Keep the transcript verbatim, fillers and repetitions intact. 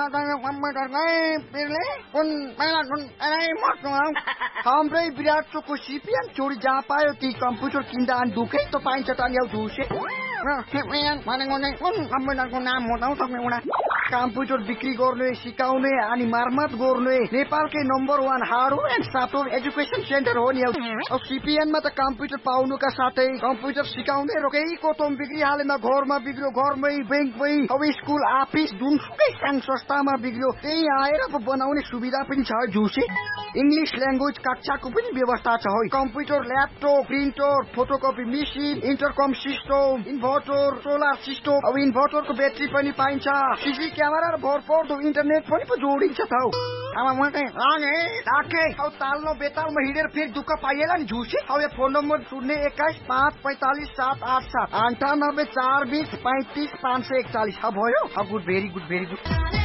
Matanya komputer kai pirle kun mela kun ai mot ngau. Hamrai virat choko sipian chori जहाँ पायो ती computer किन्दा अनि दुखै त पाइन्छ त अनि धुसे कम्प्युटरको नाम बताउ सक्ने उडा कम्प्युटर बिक्री गर्ने सिकाउने अनि मर्मत गर्ने नेपालकै number one hardware and software education centre हो नि। अब सिपिएनमा त कम्प्युटर पाउनुका साथै कम्प्युटर सिकाउने रोकै कोतम बिक्री हालेमा घरमा बिग्रियो घरमै बैंकमै अब स्कुल अफिस जुनसुकै सानो संस्थामा बिग्रियो त्यही आएर बनाउने सुविधा पनि छ झुसे। इंग्लिश ल्याङ्ग्वेज कक्षाको पनि व्यवस्था छ है। Computer laptop printer photocopy machine इन्टरकम system inverter solar system अब इन्भर्टरको ब्याट्री पनि पाइन्छ सिसी क्यामेरा र भरपर्दो इन्टरनेट पनि पो जोडिन्छ त हौ। अब म चाहिँ लाने राखे अब ताल्नो बेतालमा हिँडेर फेरि दुःख पाइएला नि झुसे। अब यो फोन नम्बर शून्य एक्काइस पाँच पैँतालिस सात आठ सात अन्ठानब्बे चार बिस पैँतिस पाँच सय एकचालिस भयो। अब good very good very good.